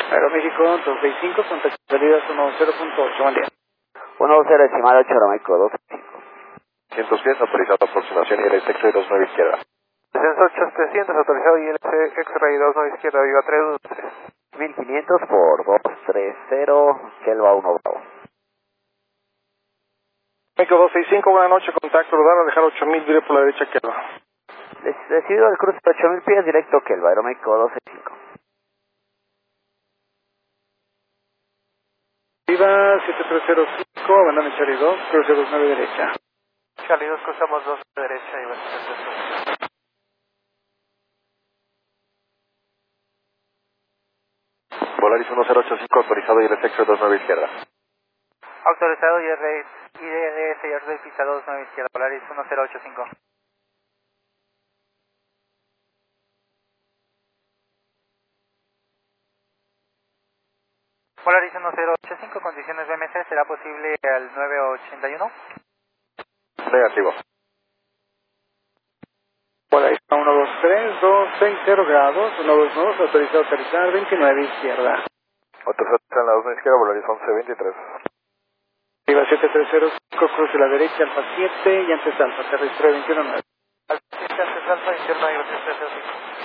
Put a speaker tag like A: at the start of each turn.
A: Aeroméxico 265, contacto salidas 10.8, buen día.
B: 10 decimal 8, Aeroméxico 265.
C: 110, autorizado aproximación ILS X-Ray 29 izquierda.
D: Descenso 8300, autorizado ILS X-Ray 29 izquierda, viva 312.
B: 1500 por 230, Kelva 1 Bravo.
D: México 265, buenas noches, contacto radar, a dejar 8000, vire por la derecha, Kelva.
B: Decidido el cruce de 8000 pies, directo Kelva, Aeroméxico 265.
A: Viva 7305, abandone Charlie 2, cruce 29 derecha.
D: Charlie 2, cruzamos 2 derecha y va a ser
C: Volaris 1085, autorizado ILS X-Ray 29 izquierda.
D: autorizado ILS X-Ray pista 29 izquierda, Volaris 1085. Volaris 1085, condiciones BMC, ¿será posible al 981?
C: Negativo.
A: Volaris 123, 260 grados, 122, autorizado aterrizar 29 izquierda.
C: Autorizado en la 2 izquierda, Volaris 1123.
A: Viva 7305, cruce la derecha, Alfa 7 y antes Alfa, aterrizar 21.9.
D: Alfa 7, antes Alfa, interno y 305.